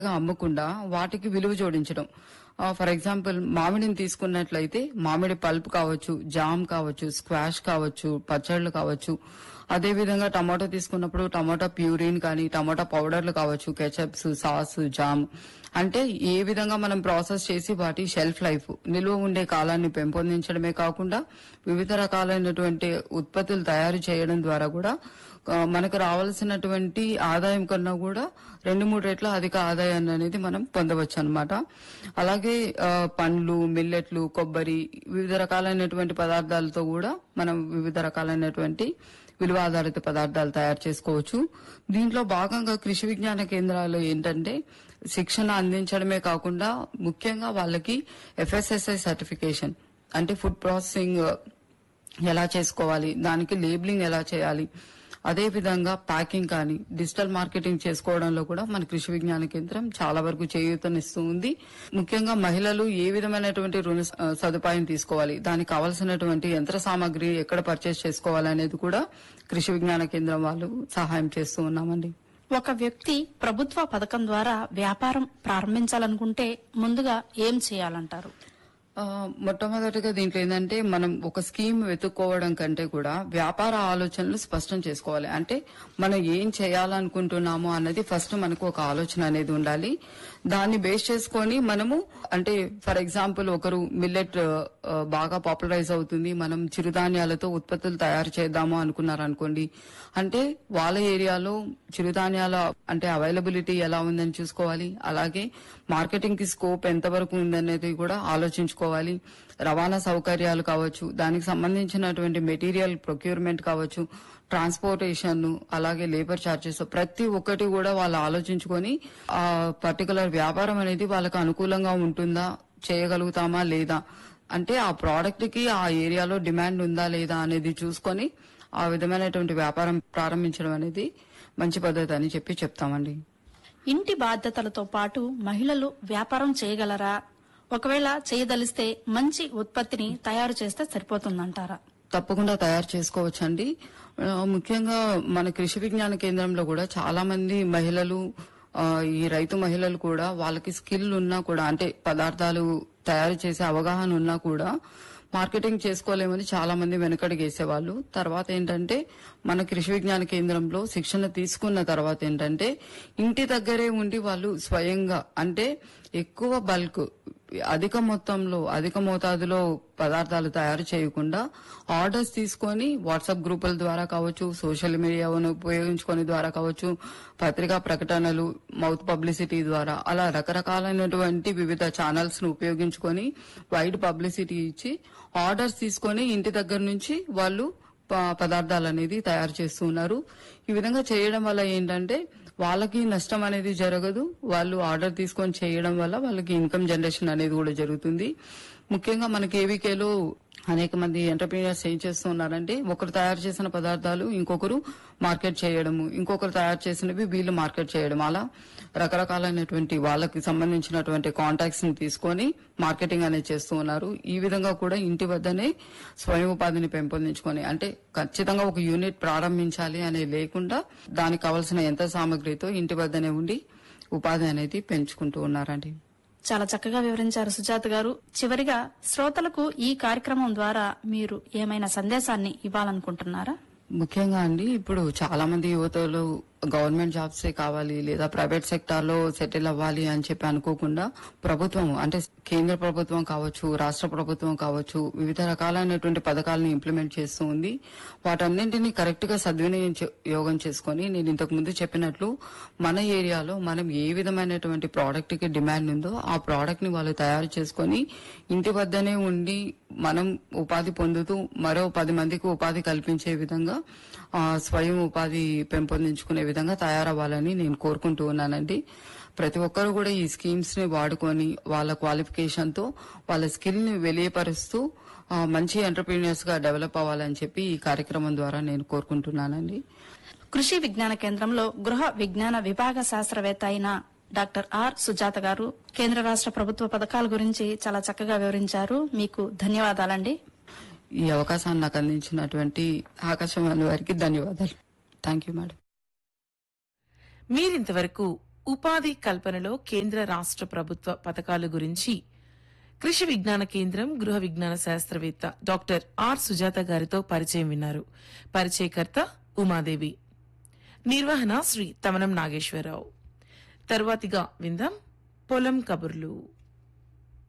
అమ్మకుండా వాటికి విలువ జోడించడం. ఫర్ ఎగ్జాంపుల్ మామిడిని తీసుకున్నట్లయితే మామిడి పల్ప్ కావచ్చు, జామ్ కావచ్చు, స్క్వాష్ కావచ్చు, పచ్చళ్ళు కావచ్చు. అదే విధంగా టమాటో తీసుకున్నప్పుడు టమాటా ప్యూరిన్ కానీ టమాటా పౌడర్లు కావచ్చు, కెచప్స్, సాస్, జామ్. అంటే ఏ విధంగా మనం ప్రాసెస్ చేసి వాటి షెల్ఫ్ లైఫ్ నిల్వ ఉండే కాలాన్ని పెంపొందించడమే కాకుండా వివిధ రకాలైనటువంటి ఉత్పత్తులు తయారు చేయడం ద్వారా కూడా మనకు రావాల్సినటువంటి ఆదాయం కన్నా కూడా 2-3 రెట్ల అధిక ఆదాయాన్ని అనేది మనం పొందవచ్చు అన్నమాట. అలాగే పండ్లు, మిల్లెట్లు, కొబ్బరి, వివిధ రకాలైనటువంటి పదార్థాలతో కూడా మనం వివిధ రకాలైనటువంటి విలువ ఆధారిత పదార్థాలు తయారు చేసుకోవచ్చు. దీంట్లో భాగంగా కృషి విజ్ఞాన కేంద్రాలు ఏంటంటే శిక్షణ అందించడమే కాకుండా ముఖ్యంగా వాళ్ళకి FSSAI సర్టిఫికేషన్ అంటే ఫుడ్ ప్రాసెసింగ్ ఎలా చేసుకోవాలి, దానికి లేబులింగ్ ఎలా చేయాలి, అదే విధంగా ప్యాకింగ్ కానీ డిజిటల్ మార్కెటింగ్ చేసుకోవడంలో కూడా మన కృషి విజ్ఞాన కేంద్రం చాలా వరకు చేయూతనిస్తూ ఉంది. ముఖ్యంగా మహిళలు ఏ విధమైనటువంటి రుణ సదుపాయం తీసుకోవాలి, దానికి కావాల్సినటువంటి యంత్ర సామాగ్రి ఎక్కడ పర్చేస్ చేసుకోవాలి అనేది కూడా కృషి విజ్ఞాన కేంద్రం వాళ్ళు సహాయం చేస్తూ ఉన్నామండి. ఒక వ్యక్తి ప్రభుత్వ పథకం ద్వారా వ్యాపారం ప్రారంభించాలనుకుంటే ముందుగా ఏం చేయాలంటారు? మొట్టమొదటిగా దీంట్లో ఏంటంటే మనం ఒక స్కీమ్ వెతుక్కోవడం కంటే కూడా వ్యాపార ఆలోచనలు స్పష్టం చేసుకోవాలి. అంటే మనం ఏం చేయాలనుకుంటున్నామో అన్నది ఫస్ట్ మనకు ఒక ఆలోచన అనేది ఉండాలి. దాన్ని బేస్ చేసుకొని మనము అంటే ఫర్ ఎగ్జాంపుల్ ఒకరు మిల్లెట్ బాగా పాపులరైజ్ అవుతుంది, మనం చిరుధాన్యాలతో ఉత్పత్తులు తయారు చేద్దాము అనుకున్నారు అనుకోండి. అంటే వాళ్ళ ఏరియాలో చిరుధాన్యాల అంటే అవైలబిలిటీ ఎలా ఉందని చూసుకోవాలి. అలాగే మార్కెటింగ్ కి స్కోప్ ఎంతవరకు ఉందనేది కూడా ఆలోచించుకోవాలి. రవాణా సౌకర్యాలు కావచ్చు, దానికి సంబంధించినటువంటి మెటీరియల్ ప్రొక్యూర్మెంట్ కావచ్చు, ట్రాన్స్పోర్టేషన్, అలాగే లేబర్ ఛార్జెస్ ప్రతి ఒక్కటి కూడా వాళ్ళు ఆలోచించుకొని ఆ పర్టికులర్ వ్యాపారం అనేది వాళ్ళకు అనుకూలంగా ఉంటుందా, చేయగలుగుతామా లేదా, అంటే ఆ ప్రోడక్ట్ కి ఆ ఏరియాలో డిమాండ్ ఉందా లేదా అనేది చూసుకొని ఆ విధమైనటువంటి వ్యాపారం ప్రారంభించడం అనేది మంచి పద్ధతి అని చెప్తామండి. ఇంటి బాధ్యతలతో పాటు మహిళలు వ్యాపారం చేయగలరా? ఒకవేళ చేయదలిస్తే మంచి ఉత్పత్తిని తయారు చేస్తే సరిపోతుందంటారా? తప్పకుండా తయారు చేసుకోవచ్చండి. ముఖ్యంగా మన కృషి విజ్ఞాన కేంద్రంలో కూడా చాలా మంది మహిళలు, ఈ రైతు మహిళలు కూడా వాళ్ళకి స్కిల్ ఉన్నా కూడా అంటే పదార్థాలు తయారు చేసే అవగాహన ఉన్నా కూడా మార్కెటింగ్ చేసుకోలేమని చాలా మంది వెనకడుగేసేవాళ్ళు. తర్వాత ఏంటంటే మన కృషి విజ్ఞాన కేంద్రంలో శిక్షణ తీసుకున్న తర్వాత ఏంటంటే ఇంటి దగ్గరే ఉండి వాళ్ళు స్వయంగా అంటే ఎక్కువ బల్క్ అధిక మొత్తంలో అధిక మోతాదులో పదార్థాలు తయారు చేయకుండా ఆర్డర్స్ తీసుకొని వాట్సాప్ గ్రూపుల ద్వారా కావచ్చు, సోషల్ మీడియాను ఉపయోగించుకొని ద్వారా కావచ్చు, పత్రికా ప్రకటనలు, మౌత్ పబ్లిసిటీ ద్వారా అలా రకరకాలైనటువంటి వివిధ ఛానల్స్ ను ఉపయోగించుకొని వైడ్ పబ్లిసిటీ ఇచ్చి ఆర్డర్స్ తీసుకొని ఇంటి దగ్గర నుంచి వాళ్ళు పదార్థాలు అనేది తయారు చేస్తూ ఉన్నారు. ఈ విధంగా చేయడం వల్ల ఏంటంటే వాళ్ళకి నష్టం అనేది జరగదు. వాళ్ళు ఆర్డర్ తీసుకొని చేయడం వల్ల వాళ్ళకి ఇన్కమ్ జనరేషన్ అనేది కూడా జరుగుతుంది. ముఖ్యంగా మనకి ఏవికేలో అనేక మంది ఎంటర్ప్రీనియర్స్ ఏం చేస్తున్నారంటే ఒకరు తయారు చేసిన పదార్థాలు ఇంకొకరు మార్కెట్ చేయడము, ఇంకొకరు తయారు చేసినవి వీళ్ళు మార్కెట్ చేయడం, అలా రకరకాలైనటువంటి వాళ్ళకి సంబంధించినటువంటి కాంటాక్ట్స్ ని తీసుకొని మార్కెటింగ్ అనేది చేస్తూ ఉన్నారు. ఈ విధంగా కూడా ఇంటి వద్దనే స్వయం ఉపాధిని పెంపొందించుకొని అంటే ఖచ్చితంగా ఒక యూనిట్ ప్రారంభించాలి అనే లేకుండా దానికి కావాల్సిన యంత్ర సామగ్రితో ఇంటి వద్దనే ఉండి ఉపాధి అనేది పెంచుకుంటూ ఉన్నారండి. చాలా చక్కగా వివరించారు సుజాత గారు. చివరిగా శ్రోతలకు ఈ కార్యక్రమం ద్వారా మీరు ఏమైనా సందేశాన్ని ఇవ్వాలనుకుంటున్నారా? ముఖ్యంగా అండి ఇప్పుడు చాలా మంది యువతలు గవర్నమెంట్ జాబ్సే కావాలి లేదా ప్రైవేట్ సెక్టార్ లో సెటిల్ అవ్వాలి అని చెప్పి అనుకోకుండా ప్రభుత్వం అంటే కేంద్ర ప్రభుత్వం కావచ్చు, రాష్ట్ర ప్రభుత్వం కావచ్చు, వివిధ రకాలైనటువంటి పథకాలను ఇంప్లిమెంట్ చేస్తూ ఉంది. వాటన్నింటినీ కరెక్ట్ గా సద్వినియోగం చేసుకుని నేను ఇంతకు ముందు చెప్పినట్లు మన ఏరియాలో మనం ఏ విధమైనటువంటి ప్రోడక్ట్ కి డిమాండ్ ఉందో ఆ ప్రోడక్ట్ ని వాళ్ళు తయారు చేసుకుని ఇంటి వద్దనే ఉండి మనం ఉపాధి పొందుతూ మరో 10 మందికి ఉపాధి కల్పించే విధంగా స్వయం ఉపాధి పెంపొందించుకునే విధంగా తయారవ్వాలని నేను కోరుకుంటూ ఉన్నానండి. ప్రతి ఒక్కరు కూడా ఈ స్కీమ్స్ ని వాడుకొని వాళ్ళ క్వాలిఫికేషన్ తో వాళ్ళ స్కిల్ ని వెలియపరుస్తూ మంచి ఎంటర్ప్రీనియర్స్ గా డెవలప్ అవ్వాలని చెప్పి ఈ కార్యక్రమం ద్వారా నేను కోరుకుంటున్నానండి. కృషి విజ్ఞాన కేంద్రంలో గృహ విజ్ఞాన విభాగ శాస్త్రవేత్త అయిన డాక్టర్ ఆర్ సుజాత గారు కేంద్ర రాష్ట్ర ప్రభుత్వ పథకాల గురించి చాలా చక్కగా వివరించారు. మీకు ధన్యవాదాలండి. ఈ అవకాశాన్ని నాకు అందించినటువంటి ఆకాశవాణి వారికి ధన్యవాదాలు. Thank you madam. మీరింతవరకు ఉపాధి కల్పనలో కేంద్ర రాష్ట్ర ప్రభుత్వ పథకాల గురించి కృషి విజ్ఞాన కేంద్రం గృహ విజ్ఞాన శాస్త్రవేత్త డాక్టర్ ఆర్ సుజాత గారితో పరిచయం విన్నారు. పరిచయకర్త ఉమాదేవి, నిర్వహణ శ్రీ తమనం నాగేశ్వరరావు. తరువాతిగా విందాం పొలం కబుర్లు.